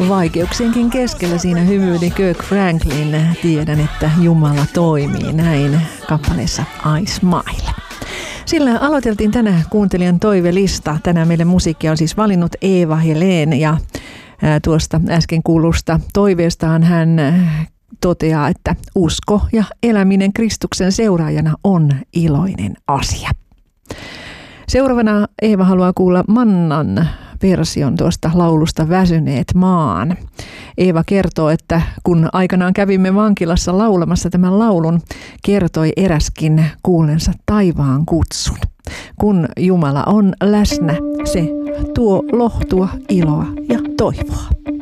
Vaikeuksienkin keskellä siinä hymyili Kirk Franklin. Tiedän, että Jumala toimii, näin kappaleessa I Smile. Sillä aloiteltiin tänään kuuntelijan toivelista. Tänään meille musiikkia on siis valinnut Eeva Helén ja tuosta äsken kuulusta toiveestaan hän toteaa, että usko ja eläminen Kristuksen seuraajana on iloinen asia. Seuraavana Eeva haluaa kuulla Mannan version tuosta laulusta Väsyneet maan. Eeva kertoo, että kun aikanaan kävimme vankilassa laulamassa tämän laulun, kertoi eräskin kuullensa taivaan kutsun. Kun Jumala on läsnä, se tuo lohtua, iloa ja toivoa.